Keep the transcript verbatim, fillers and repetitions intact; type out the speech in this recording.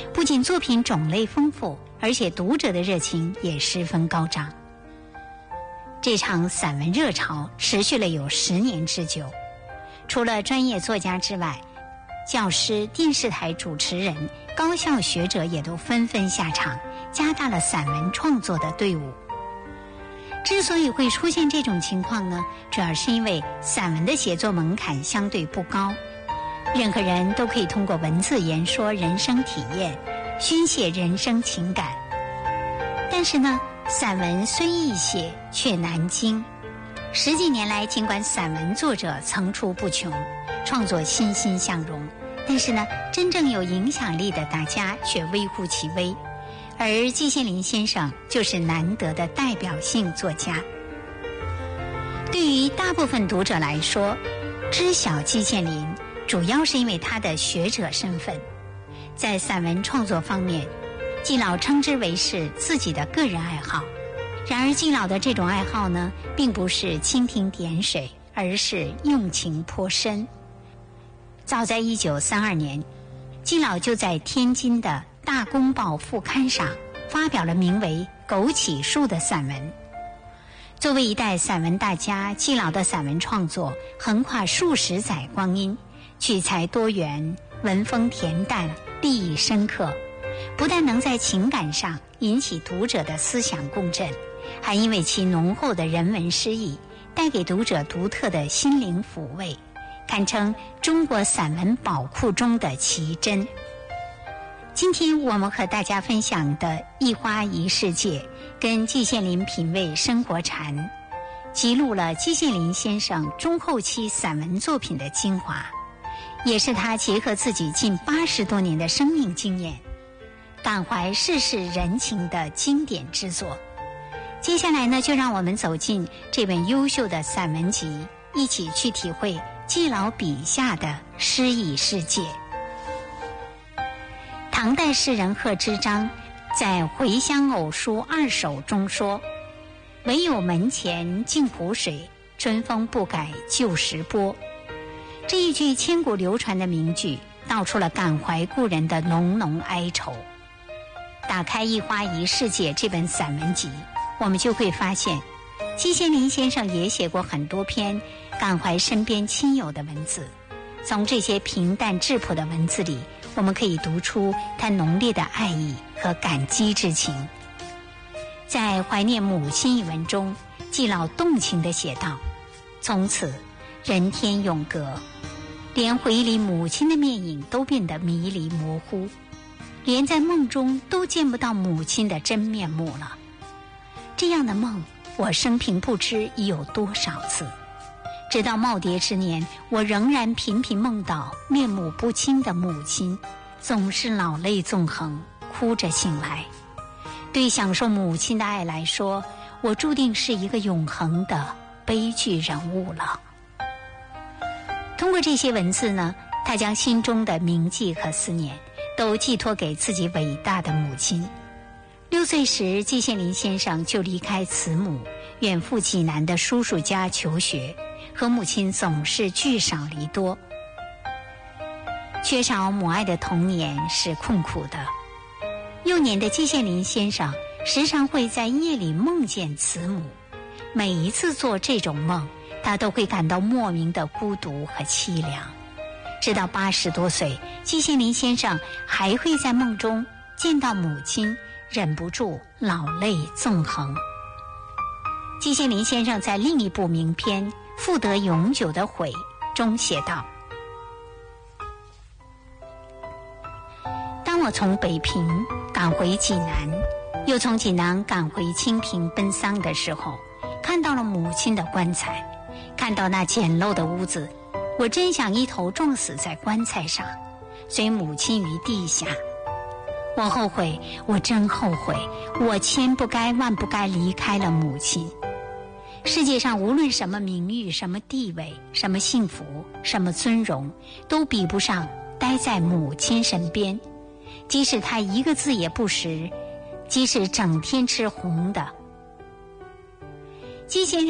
不仅作品种类丰富，而且读者的热情也十分高涨。这场散文热潮持续了有十年之久，除了专业作家之外，教师、电视台主持人、高校学者也都纷纷下场，加大了散文创作的队伍。之所以会出现这种情况呢，主要是因为散文的写作门槛相对不高，任何人都可以通过文字言说人生体验，宣泄人生情感。但是呢，散文虽易写却难精。十几年来，尽管散文作者层出不穷，创作欣欣向荣，但是呢，真正有影响力的大家却微乎其微。而季羡林先生就是难得的代表性作家。对于大部分读者来说，知晓季羡林主要是因为他的学者身份。在散文创作方面，季老称之为是自己的个人爱好。然而季老的这种爱好呢，并不是蜻蜓点水，而是用情颇深。早在一九三二年，季老就在天津的大公报副刊上发表了名为《枸杞树》的散文。作为一代散文大家，季老的散文创作横跨数十载光阴，取材多元，文风恬淡，立意深刻，不但能在情感上引起读者的思想共振，还因为其浓厚的人文诗意，带给读者独特的心灵抚慰，堪称中国散文宝库中的奇珍。今天我们和大家分享的一花一世界，跟季羡林品味生活禅，记录了季羡林先生中后期散文作品的精华，也是他结合自己近八十多年的生命经验，感怀世事人情的经典之作。接下来呢，就让我们走进这本优秀的散文集，一起去体会季老笔下的诗意世界。唐代诗人贺知章在《回乡偶书二首》中说：“唯有门前镜湖水，春风不改旧时波。”这一句千古流传的名句，道出了感怀故人的浓浓哀愁。打开《一花一世界》这本散文集，我们就会发现，季羡林先生也写过很多篇感怀身边亲友的文字。从这些平淡质朴的文字里，我们可以读出他浓烈的爱意和感激之情。在怀念母亲一文中，季老动情地写道：“从此人天永隔，连回忆里母亲的面影都变得迷离模糊，连在梦中都见不到母亲的真面目了。这样的梦，我生平不知已有多少次。直到耄耋之年，我仍然频频梦到面目不清的母亲，总是老泪纵横，哭着醒来。对享受母亲的爱来说，我注定是一个永恒的悲剧人物了。”通过这些文字呢，他将心中的铭记和思念都寄托给自己伟大的母亲。六岁时，季羡林先生就离开慈母，远赴济南的叔叔家求学，和母亲总是聚少离多。缺少母爱的童年是困苦的。幼年的季羡林先生时常会在夜里梦见慈母，每一次做这种梦，他都会感到莫名的孤独和凄凉。直到八十多岁，季羡林先生还会在梦中见到母亲，忍不住老泪纵横。季羡林先生在另一部名篇《复得永久的悔》中写道：“当我从北平赶回济南，又从济南赶回清平奔丧的时候，看到了母亲的棺材，看到那简陋的屋子，我真想一头撞死在棺材上，随母亲于地下。我后悔，我真后悔，我千不该万不该离开了母亲。世界上无论什么名誉，什么地位，什么幸福，什么尊荣，都比不上待在母亲身边。即使她一个字也不识，即使整天吃红的。”季先生